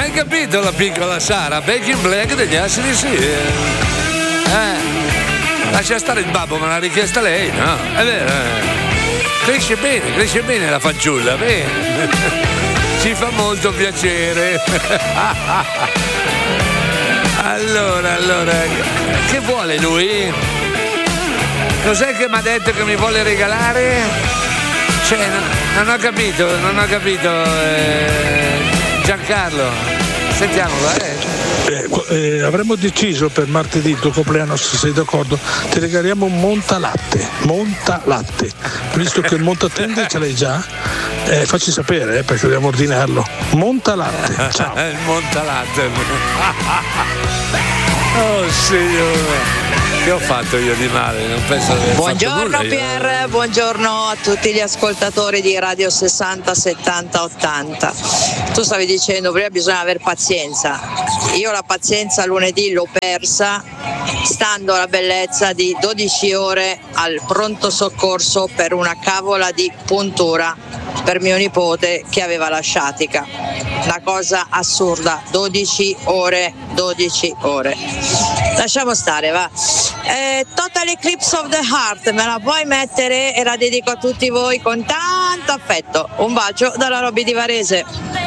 hai capito la piccola Sara? Back in Black degli AC/DC. Lascia stare il babbo, me l'ha richiesta lei, no? È vero. Cresce bene la fanciulla, bene. Ci fa molto piacere. Allora, che vuole lui? Cos'è che mi ha detto che mi vuole regalare? Cioè, non ho capito, Giancarlo. Sentiamolo, avremmo deciso per martedì, il tuo compleanno, se sei d'accordo, ti regaliamo un montalatte, visto che il montatende ce l'hai già, facci sapere perché dobbiamo ordinarlo. Montalatte, ciao. Il montalatte. Oh signore, che ho fatto io di male? Non penso di aver Buongiorno fatto nulla, Pier, buongiorno a tutti gli ascoltatori di Radio 60 70 80. Tu stavi dicendo prima bisogna avere pazienza. Io la pazienza lunedì l'ho persa stando alla bellezza di 12 ore al pronto soccorso per una cavola di puntura per mio nipote che aveva la sciatica. Una cosa assurda, 12 ore. Lasciamo stare, va. Total Eclipse of the Heart, me la puoi mettere e la dedico a tutti voi con tanto affetto. Un bacio dalla Robby di Varese.